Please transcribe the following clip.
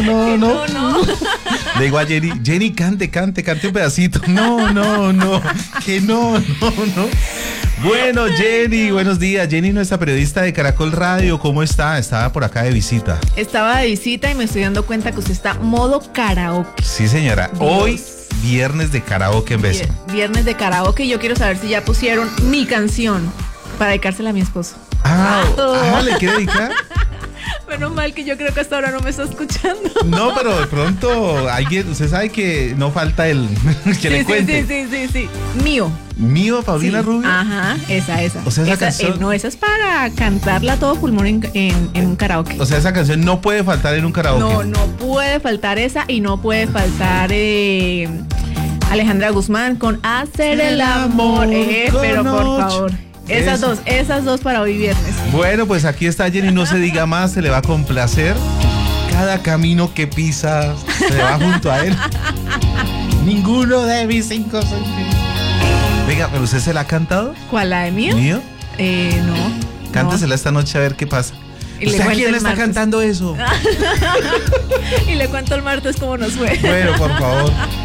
no. No. Le digo a Jenny, Jenny, cante un pedacito. No. Que no. Bueno, Jenny, buenos días. Jenny, nuestra periodista de Caracol Radio, ¿cómo está? Estaba por acá de visita. Estaba de visita y me estoy dando cuenta que usted está modo karaoke. Sí, señora. Dios. Hoy, viernes de karaoke en Beso. Viernes de karaoke. Yo quiero saber si ya pusieron mi canción para dedicársela a mi esposo. ¿Le quiere dedicar? Menos mal que yo creo que hasta ahora no me está escuchando. No, pero de pronto alguien, usted sabe que no falta el que le cuente. Sí. Mío. ¿Mío, Paulina Rubio? Ajá, esa. O sea, esa canción. No, esa es para cantarla a todo pulmón en un karaoke. O sea, esa canción no puede faltar en un karaoke. No puede faltar esa y no puede faltar Alejandra Guzmán con Hacer el amor. Pero por favor. Esas dos para hoy viernes. Bueno, pues aquí está Jenny, no se diga más, se le va a complacer. Cada camino que pisa se va junto a él. Ninguno de mis 5 sentidos. Venga, ¿pero usted se la ha cantado? ¿Cuál, la de mío? ¿Mío? No. Cántesela esta noche a ver qué pasa. ¿Usted a quién le está cantando eso? Y le cuento el martes cómo nos fue. Bueno, por favor.